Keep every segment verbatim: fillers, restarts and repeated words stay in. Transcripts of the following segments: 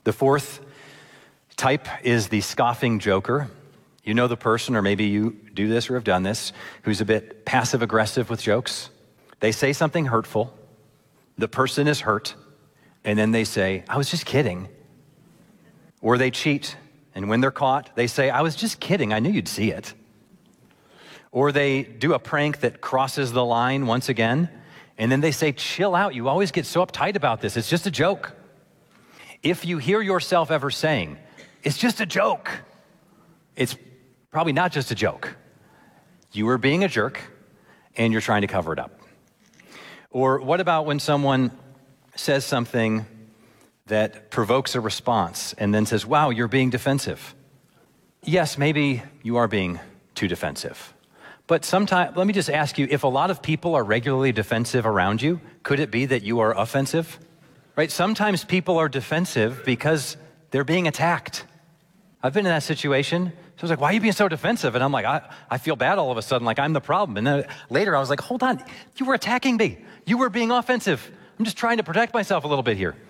The fourth type is the scoffing joker. You know the person, or maybe you do this or have done this, who's a bit passive-aggressive with jokes. They say something hurtful, the person is hurt, and then they say, I was just kidding. Or they cheat, and when they're caught, they say, I was just kidding, I knew you'd see it. Or they do a prank that crosses the line once again, and then they say, chill out, you always get so uptight about this, it's just a joke. If you hear yourself ever saying, it's just a joke, it's probably not just a joke. You are being a jerk, and you're trying to cover it up. Or what about when someone says something that provokes a response and then says, wow, you're being defensive. Yes, maybe you are being too defensive. But sometimes, let me just ask you, if a lot of people are regularly defensive around you, could it be that you are offensive? Right? Sometimes people are defensive because they're being attacked. I've been in that situation. So I was like, why are you being so defensive? And I'm like, I, I feel bad all of a sudden, like I'm the problem. And then later I was like, hold on, you were attacking me. You were being offensive. I'm just trying to protect myself a little bit here.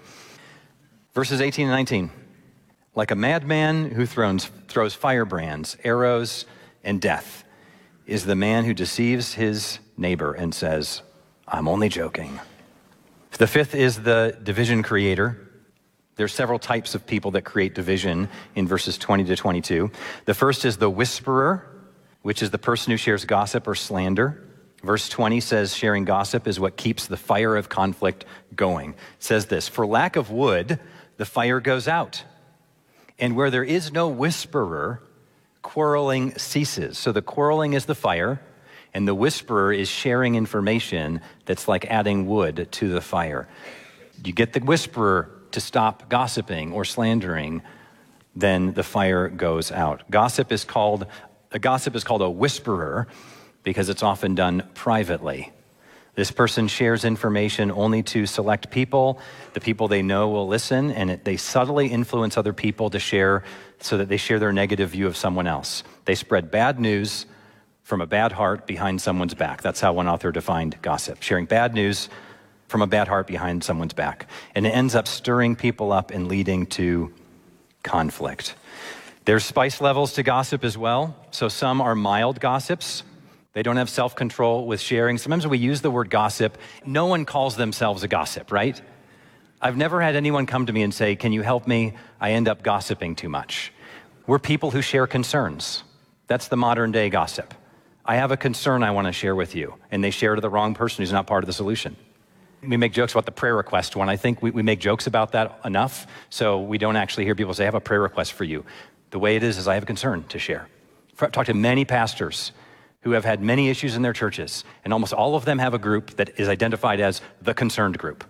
Verses eighteen and nineteen. Like a madman who throws, throws firebrands, arrows, and death is the man who deceives his neighbor and says, I'm only joking. The fifth is the division creator. There's several types of people that create division in verses twenty to twenty-two. The first is the whisperer, which is the person who shares gossip or slander. Verse twenty says sharing gossip is what keeps the fire of conflict going. It says this, for lack of wood, the fire goes out. And where there is no whisperer, quarreling ceases. So the quarreling is the fire, and the whisperer is sharing information that's like adding wood to the fire. You get the whisperer to stop gossiping or slandering, then the fire goes out. Gossip is called, a gossip is called a whisperer because it's often done privately. This person shares information only to select people. The people they know will listen, and it, they subtly influence other people to share so that they share their negative view of someone else. They spread bad news from a bad heart behind someone's back. That's how one author defined gossip, sharing bad news from a bad heart behind someone's back. And it ends up stirring people up and leading to conflict. There's spice levels to gossip as well. So some are mild gossips. They don't have self-control with sharing. Sometimes when we use the word gossip, no one calls themselves a gossip, right? I've never had anyone come to me and say, can you help me? I end up gossiping too much. We're people who share concerns. That's the modern day gossip. I have a concern I want to share with you, and they share to the wrong person who's not part of the solution. We make jokes about the prayer request one. I think we, we make jokes about that enough, so we don't actually hear people say, I have a prayer request for you. The way it is, is I have a concern to share. I've talked to many pastors who have had many issues in their churches, and almost all of them have a group that is identified as the concerned group.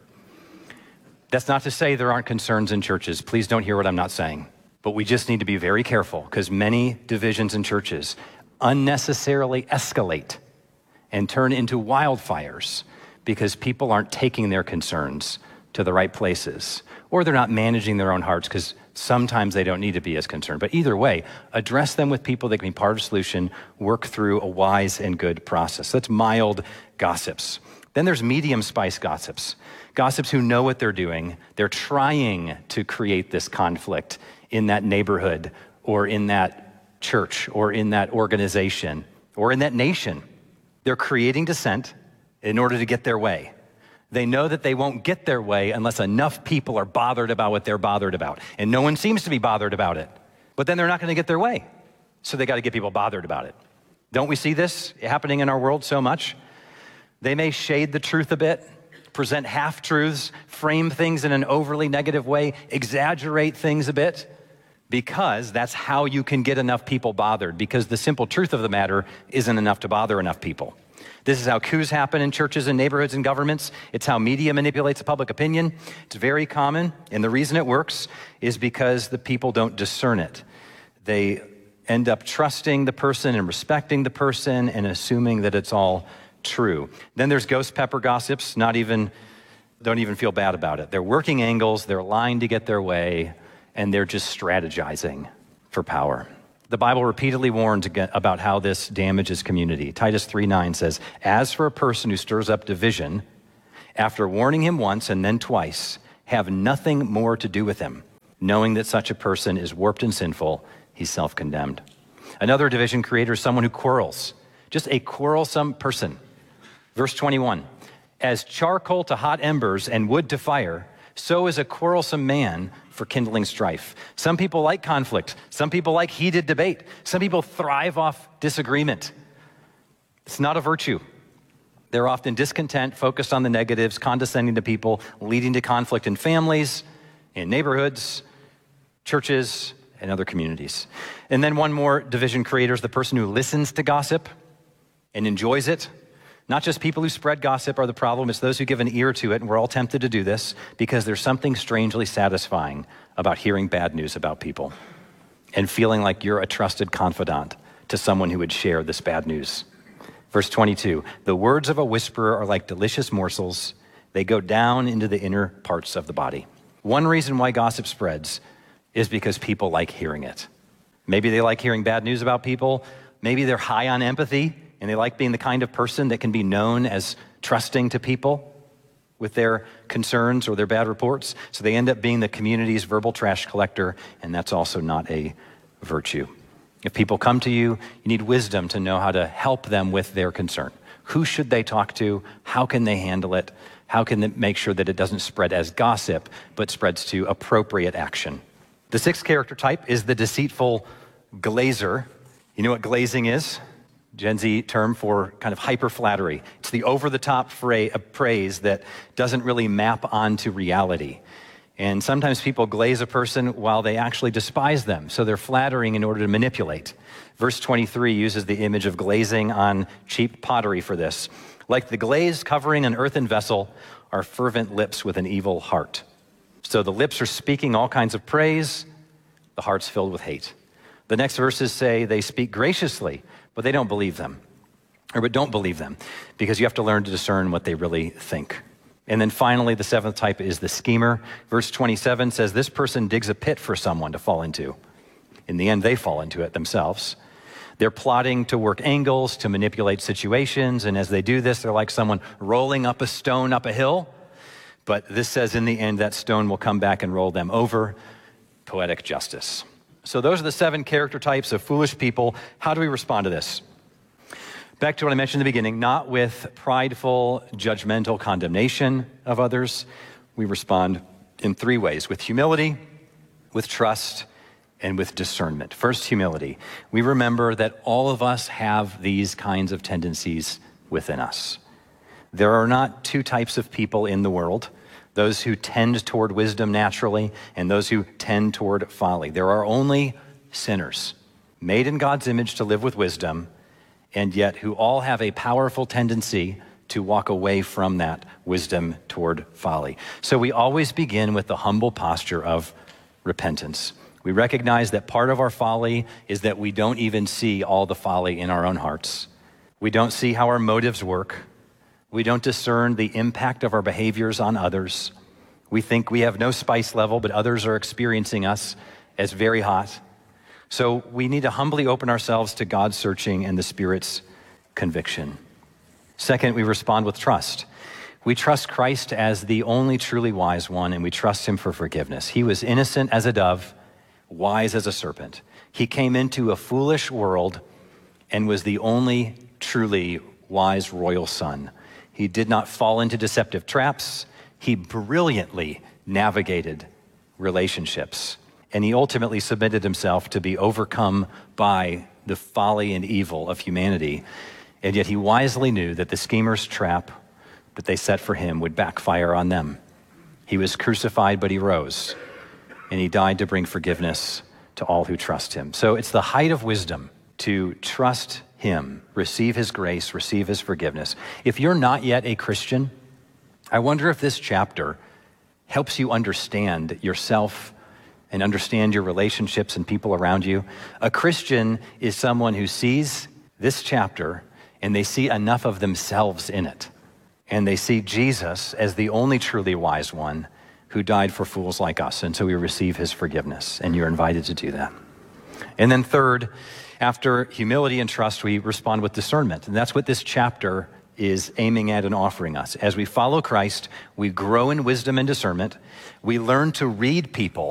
That's not to say there aren't concerns in churches. Please don't hear what I'm not saying. But we just need to be very careful, because many divisions in churches unnecessarily escalate and turn into wildfires because people aren't taking their concerns to the right places, or they're not managing their own hearts because sometimes they don't need to be as concerned. But either way, address them with people that can be part of the solution, work through a wise and good process. That's mild gossips. Then there's medium spice gossips. Gossips who know what they're doing. They're trying to create this conflict in that neighborhood or in that church or in that organization or in that nation. They're creating dissent in order to get their way. They know that they won't get their way unless enough people are bothered about what they're bothered about. And no one seems to be bothered about it. But then they're not going to get their way. So they got to get people bothered about it. Don't we see this happening in our world so much? They may shade the truth a bit, present half-truths, frame things in an overly negative way, exaggerate things a bit, because that's how you can get enough people bothered, because the simple truth of the matter isn't enough to bother enough people. This is how coups happen in churches and neighborhoods and governments. It's how media manipulates public opinion. It's very common, and the reason it works is because the people don't discern it. They end up trusting the person and respecting the person and assuming that it's all true. Then there's ghost pepper gossips, not even, don't even feel bad about it. They're working angles, they're lying to get their way, and they're just strategizing for power. The Bible repeatedly warns about how this damages community. Titus three nine says, as for a person who stirs up division, after warning him once and then twice, have nothing more to do with him. Knowing that such a person is warped and sinful, he's self-condemned. Another division creator is someone who quarrels, just a quarrelsome person. Verse twenty-one, as charcoal to hot embers and wood to fire, so is a quarrelsome man for kindling strife. Some people like conflict. Some people like heated debate. Some people thrive off disagreement. It's not a virtue. They're often discontent, focused on the negatives, condescending to people, leading to conflict in families, in neighborhoods, churches, and other communities. And then one more division creator is the person who listens to gossip and enjoys it. Not just people who spread gossip are the problem, it's those who give an ear to it, and we're all tempted to do this because there's something strangely satisfying about hearing bad news about people and feeling like you're a trusted confidant to someone who would share this bad news. Verse twenty-two, the words of a whisperer are like delicious morsels. They go down into the inner parts of the body. One reason why gossip spreads is because people like hearing it. Maybe they like hearing bad news about people. Maybe they're high on empathy and they like being the kind of person that can be known as trusting to people with their concerns or their bad reports. So they end up being the community's verbal trash collector, and that's also not a virtue. If people come to you, you need wisdom to know how to help them with their concern. Who should they talk to? How can they handle it? How can they make sure that it doesn't spread as gossip, but spreads to appropriate action? The sixth character type is the deceitful glazer. You know what glazing is? Gen Z term for kind of hyper-flattery. It's the over-the-top fra- praise that doesn't really map onto reality. And sometimes people glaze a person while they actually despise them. So they're flattering in order to manipulate. Verse twenty-three uses the image of glazing on cheap pottery for this. Like the glaze covering an earthen vessel are fervent lips with an evil heart. So the lips are speaking all kinds of praise, the heart's filled with hate. The next verses say they speak graciously, but they don't believe them. Or but don't believe them, because you have to learn to discern what they really think. And then finally, the seventh type is the schemer. Verse twenty-seven says this person digs a pit for someone to fall into. In the end, they fall into it themselves. They're plotting to work angles, to manipulate situations, and as they do this, they're like someone rolling up a stone up a hill. But this says in the end, that stone will come back and roll them over. Poetic justice. So those are the seven character types of foolish people. How do we respond to this? Back to what I mentioned in the beginning, not with prideful, judgmental condemnation of others. We respond in three ways: with humility, with trust, and with discernment. First, humility. We remember that all of us have these kinds of tendencies within us. There are not two types of people in the world: those who tend toward wisdom naturally and those who tend toward folly. There are only sinners made in God's image to live with wisdom, and yet who all have a powerful tendency to walk away from that wisdom toward folly. So we always begin with the humble posture of repentance. We recognize that part of our folly is that we don't even see all the folly in our own hearts. We don't see how our motives work. We don't discern the impact of our behaviors on others. We think we have no spice level, but others are experiencing us as very hot. So we need to humbly open ourselves to God's searching and the Spirit's conviction. Second, we respond with trust. We trust Christ as the only truly wise one, and we trust him for forgiveness. He was innocent as a dove, wise as a serpent. He came into a foolish world and was the only truly wise royal son. He did not fall into deceptive traps. He brilliantly navigated relationships. And he ultimately submitted himself to be overcome by the folly and evil of humanity. And yet he wisely knew that the schemer's trap that they set for him would backfire on them. He was crucified, but he rose. And he died to bring forgiveness to all who trust him. So it's the height of wisdom to trust him, receive his grace, receive his forgiveness. If you're not yet a Christian, I wonder if this chapter helps you understand yourself and understand your relationships and people around you. A Christian is someone who sees this chapter and they see enough of themselves in it. And they see Jesus as the only truly wise one who died for fools like us. And so we receive his forgiveness, and you're invited to do that. And then third, after humility and trust, we respond with discernment. And that's what this chapter is aiming at and offering us. As we follow Christ, we grow in wisdom and discernment. We learn to read people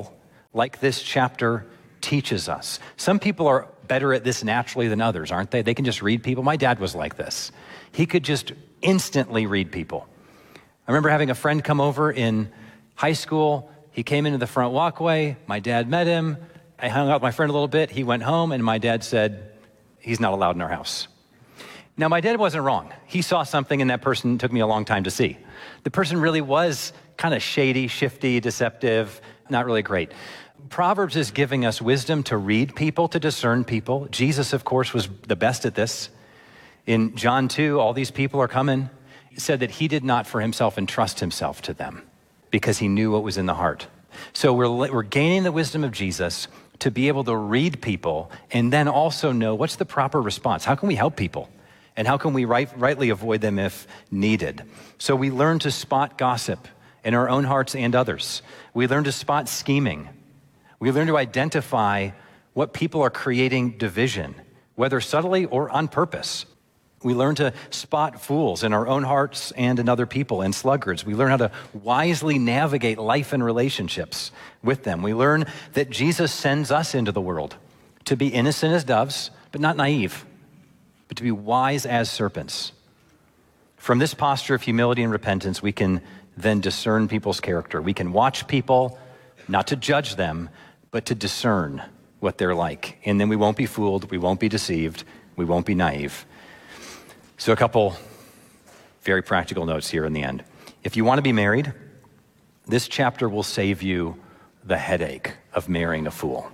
like this chapter teaches us. Some people are better at this naturally than others, aren't they? They can just read people. My dad was like this. He could just instantly read people. I remember having a friend come over in high school. He came into the front walkway. My dad met him. I hung out with my friend a little bit. He went home, and my dad said, he's not allowed in our house. Now, my dad wasn't wrong. He saw something, and that person took me a long time to see. The person really was kind of shady, shifty, deceptive, not really great. Proverbs is giving us wisdom to read people, to discern people. Jesus, of course, was the best at this. In John two, all these people are coming. He said that he did not for himself entrust himself to them because he knew what was in the heart. So we're, we're gaining the wisdom of Jesus to be able to read people and then also know what's the proper response. How can we help people? And how can we right, rightly avoid them if needed? So we learn to spot gossip in our own hearts and others. We learn to spot scheming. We learn to identify what people are creating division, whether subtly or on purpose. We learn to spot fools in our own hearts and in other people, and sluggards. We learn how to wisely navigate life and relationships with them. We learn that Jesus sends us into the world to be innocent as doves, but not naive, but to be wise as serpents. From this posture of humility and repentance, we can then discern people's character. We can watch people, not to judge them, but to discern what they're like. And then we won't be fooled, we won't be deceived, we won't be naive. So a couple very practical notes here in the end. If you want to be married, this chapter will save you the headache of marrying a fool.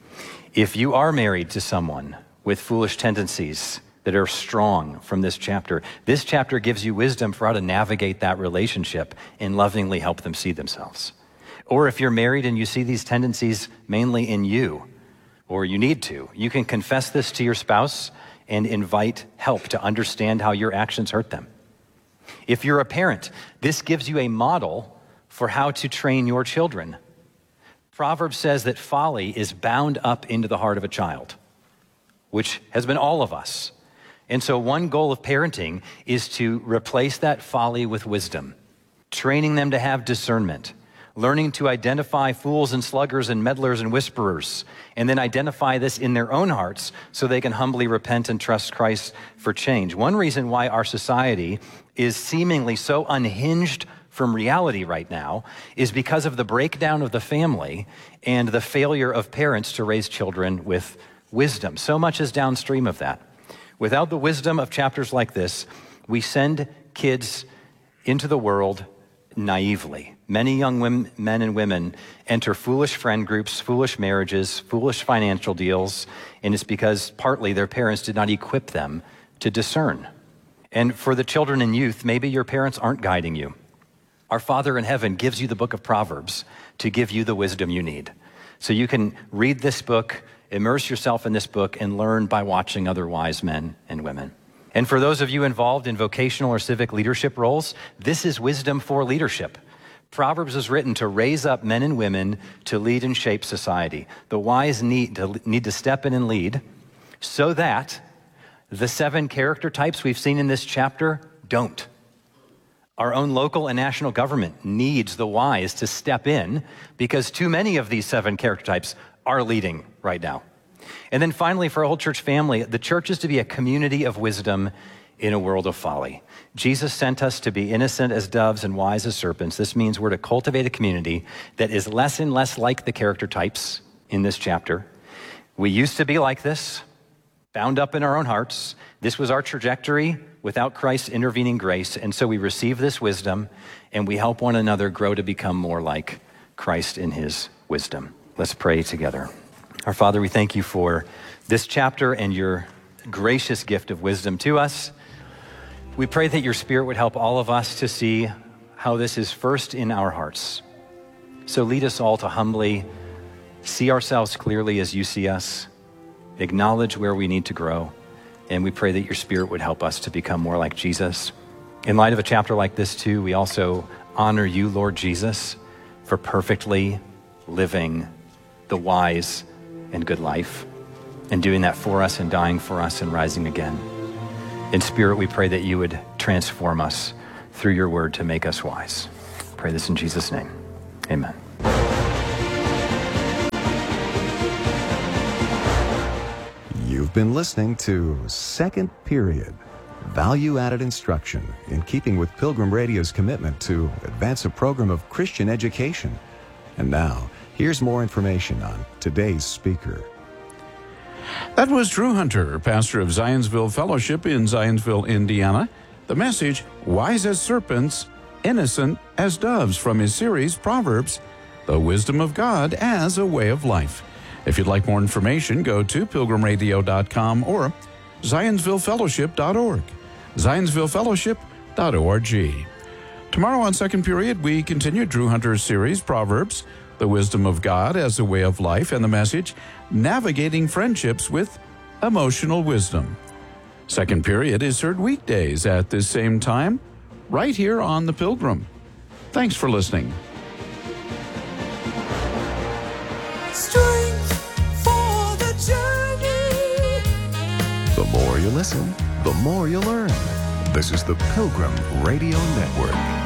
If you are married to someone with foolish tendencies that are strong from this chapter, this chapter gives you wisdom for how to navigate that relationship and lovingly help them see themselves. Or if you're married and you see these tendencies mainly in you, or you need to, you can confess this to your spouse and invite help to understand how your actions hurt them. If you're a parent, this gives you a model for how to train your children. Proverbs says that folly is bound up into the heart of a child, which has been all of us. And so one goal of parenting is to replace that folly with wisdom, training them to have discernment, learning to identify fools and sluggers and meddlers and whisperers, and then identify this in their own hearts so they can humbly repent and trust Christ for change. One reason why our society is seemingly so unhinged from reality right now is because of the breakdown of the family and the failure of parents to raise children with wisdom. So much is downstream of that. Without the wisdom of chapters like this, we send kids into the world naively. Many young women, men and women enter foolish friend groups, foolish marriages, foolish financial deals, and it's because partly their parents did not equip them to discern. And for the children and youth, maybe your parents aren't guiding you. Our Father in heaven gives you the book of Proverbs to give you the wisdom you need. So you can read this book, immerse yourself in this book, and learn by watching other wise men and women. And for those of you involved in vocational or civic leadership roles, this is wisdom for leadership. Proverbs is written to raise up men and women to lead and shape society. The wise need to, need to step in and lead so that the seven character types we've seen in this chapter don't. Our own local and national government needs the wise to step in because too many of these seven character types are leading right now. And then finally, for a whole church family, the church is to be a community of wisdom in a world of folly. Jesus sent us to be innocent as doves and wise as serpents. This means we're to cultivate a community that is less and less like the character types in this chapter. We used to be like this, bound up in our own hearts. This was our trajectory without Christ's intervening grace. And so we receive this wisdom and we help one another grow to become more like Christ in his wisdom. Let's pray together. Our Father, we thank you for this chapter and your gracious gift of wisdom to us. We pray that your Spirit would help all of us to see how this is first in our hearts. So lead us all to humbly see ourselves clearly as you see us, acknowledge where we need to grow, and we pray that your Spirit would help us to become more like Jesus. In light of a chapter like this too, we also honor you, Lord Jesus, for perfectly living the wise and good life, and doing that for us and dying for us and rising again. In Spirit, we pray that you would transform us through your word to make us wise. Pray this in Jesus' name. Amen. You've been listening to Second Period, value-added instruction in keeping with Pilgrim Radio's commitment to advance a program of Christian education. And now, here's more information on today's speaker. That was Drew Hunter, pastor of Zionsville Fellowship in Zionsville, Indiana. The message, Wise as Serpents, Innocent as Doves, from his series, Proverbs, The Wisdom of God as a Way of Life. If you'd like more information, go to pilgrim radio dot com or zionsville fellowship dot org, zionsville fellowship dot org. Tomorrow on Second Period, we continue Drew Hunter's series, Proverbs, The Wisdom of God as a Way of Life, and the message, Navigating Friendships with Emotional Wisdom. Second Period is heard weekdays at this same time, right here on The Pilgrim. Thanks for listening. Strength for the journey. The more you listen, the more you learn. This is the Pilgrim Radio Network.